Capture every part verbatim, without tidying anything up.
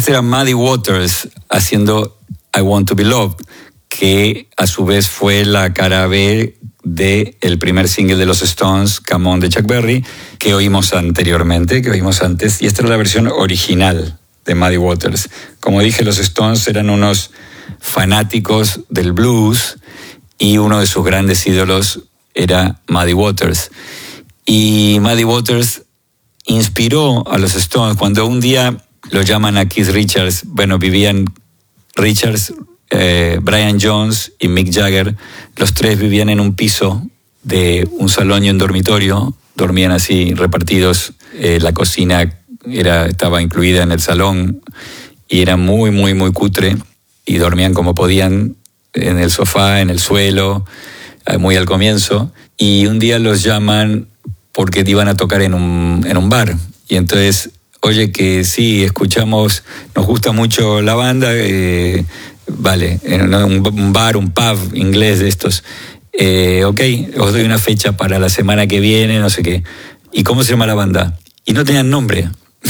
ese era Muddy Waters haciendo I Want to Be Loved, que a su vez fue la cara B del primer single de los Stones, Come On, de Chuck Berry, que oímos anteriormente, que oímos antes, y esta era la versión original de Muddy Waters. Como dije, los Stones eran unos fanáticos del blues y uno de sus grandes ídolos era Muddy Waters. Y Muddy Waters inspiró a los Stones cuando un día lo llaman a Keith Richards. Bueno, vivían Richards, eh, Brian Jones y Mick Jagger. Los tres vivían en un piso de un salón y un dormitorio. Dormían así repartidos. Eh, la cocina era, estaba incluida en el salón y era muy, muy, muy cutre. Y dormían como podían, en el sofá, en el suelo, muy al comienzo. Y un día los llaman porque iban a tocar en un, en un bar. Y entonces, oye, que sí, escuchamos, nos gusta mucho la banda, eh, vale, en un, un bar, un pub inglés de estos. Eh, ok, os doy una fecha para la semana que viene, no sé qué. ¿Y cómo se llama la banda? Y no tenían nombre.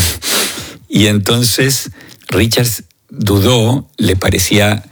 Y entonces Richards dudó, le parecía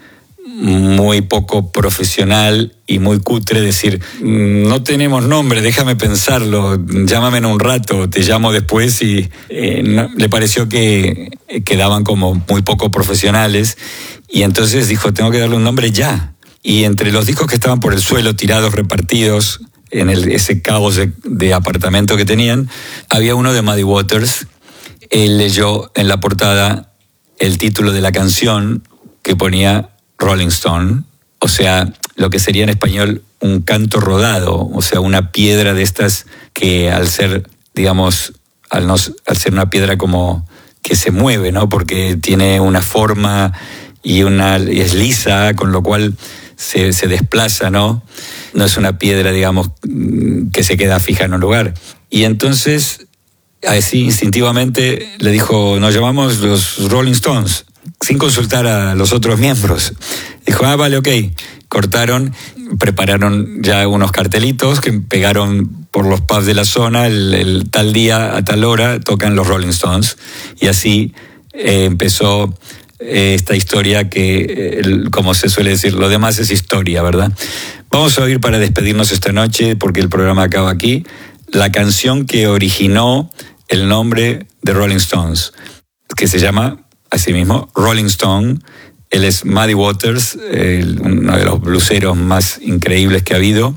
muy poco profesional y muy cutre decir, no tenemos nombre, déjame pensarlo, llámame en un rato, te llamo después, y eh, no, le pareció que quedaban como muy poco profesionales, y entonces dijo, tengo que darle un nombre ya. Y entre los discos que estaban por el suelo, tirados, repartidos, en el, ese caos de, de apartamento que tenían, había uno de Muddy Waters. Él leyó en la portada el título de la canción, que ponía Rolling Stone, o sea, lo que sería en español un canto rodado, o sea, una piedra de estas que al ser, digamos, al, no, al ser una piedra como que se mueve, ¿no? Porque tiene una forma y, una, y es lisa, con lo cual se, se desplaza, ¿no? No es una piedra, digamos, que se queda fija en un lugar. Y entonces, así instintivamente le dijo, nos llamamos los Rolling Stones, sin consultar a los otros miembros. Dijo, ah, vale, ok. Cortaron, prepararon ya unos cartelitos que pegaron por los pubs de la zona, el, el tal día a tal hora tocan los Rolling Stones. Y así eh, empezó eh, esta historia que, eh, como se suele decir, lo demás es historia, ¿verdad? Vamos a oír para despedirnos esta noche, porque el programa acaba aquí, la canción que originó el nombre de Rolling Stones, que se llama asimismo Rolling Stone. Él es Muddy Waters, el, uno de los blueseros más increíbles que ha habido.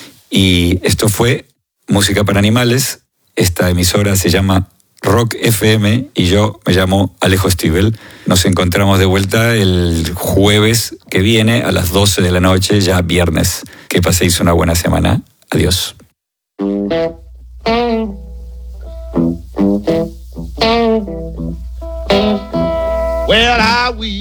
Y esto fue Música para Animales. Esta emisora se llama Rock F M y yo me llamo Alejo Stivel. Nos encontramos de vuelta el jueves que viene a las doce de la noche, ya viernes. Que paséis una buena semana. Adiós. Well, I we